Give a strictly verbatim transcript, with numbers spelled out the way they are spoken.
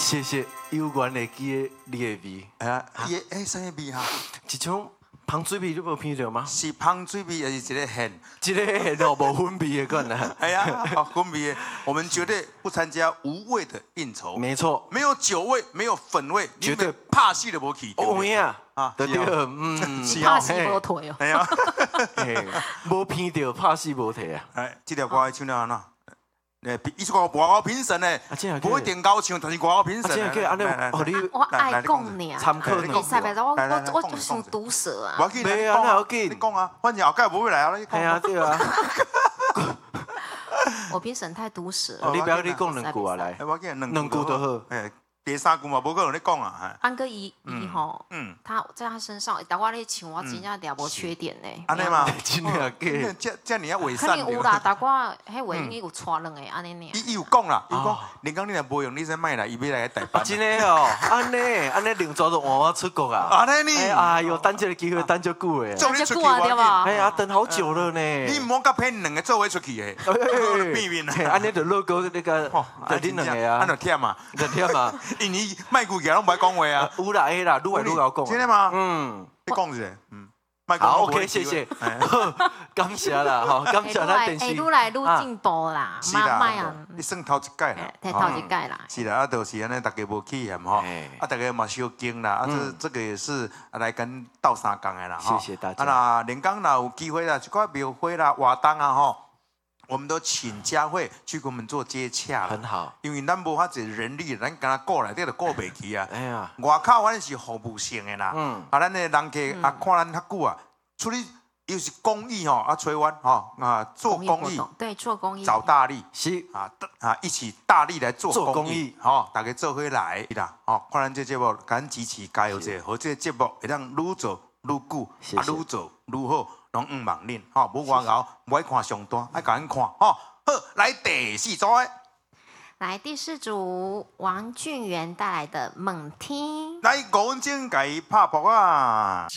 谢谢有缘会记得你的味。 哎呀，伊诶啥物味哈？ 一种芳水味，你无闻到吗？ 是芳水味，还是一个hen？ 这个hen哦，无分味的款啊。 哎呀，分味的，我们绝对不参加无味的应酬。 没错， 没有酒味，没有粉味， 绝对怕死都无去。 哦呀， 啊， 对对，嗯， 怕死无退哦。 哎呀， 无闻到，怕死无退啊。 哎，这条歌唱了安怎？诶，伊是外外口评审诶，不会点高唱，但是外口评审。 这样可以安尼，哦你我爱讲呢， 参考两会使袂？我我我就想毒舌啊。 没啊，那要紧。 你讲啊，反正后盖无会来啊，你讲。 系啊，对啊。 我评审太毒舌。 你不要你讲两句啊来， 我讲两句就好。 诶，第三句嘛，无可能你讲啊。 安哥伊伊吼，嗯，他在他身上，但我咧唱，我真正了无缺点呢。 安尼嘛， 真的假？ 这这你要伪善。肯定有啦，但我迄话应该有错两个安尼呢。 伊伊有讲啦，伊讲连讲你若无用，你先卖啦，伊要来台北。 真的哦，安尼安尼另早就换我出国啊。 安尼你？ 哎呦，等这个机会等足久诶。 做你出去对吧？ 哎呀，等好久了呢。 你唔好甲骗两个做伙出去诶，避免啊。 安尼就落过那个，就恁两个啊。 安就忝啊， 就忝啊。 因为卖句嘢拢唔爱讲话啊。 有啦，有啦，愈来愈晓讲。 真的吗？ 嗯， 你讲一下，嗯。 好 ，OK， 谢谢，感谢啦，吼，感谢咱电视。 哎，愈来愈进步啦， 是啦， 卖啊， 你算头一届啦， 睇头一届啦。 是啦，啊，就是安尼，大家无去嫌吼，啊，大家嘛小惊啦，啊，这这个也是来跟斗三工的啦， 谢谢大家。 啊，那连讲若有机会啦，这块庙会啦、活动啊，吼，我们都请佳慧去给我们做接洽。 很好， 因为咱无遐济人力，咱敢若顾内底就顾袂起啊。 哎呀， 外口反正是服务性的啦，嗯，啊，咱的人客啊，看咱较久啊。处理又是公益吼，啊，台湾吼啊，做公益， 对，做公益， 找大力是啊啊，一起大力来做公益，吼，大家做伙来啦，吼，看咱这节目，咱支持加油者，和这节目会当愈做愈久，啊，愈做愈好，拢毋忘恁，吼，无外熬，唔爱看上单，爱甲咱看，吼，好，来第四组诶。 来第四组，王俊元带来的《猛听》。 来，吴文静给伊拍步啊！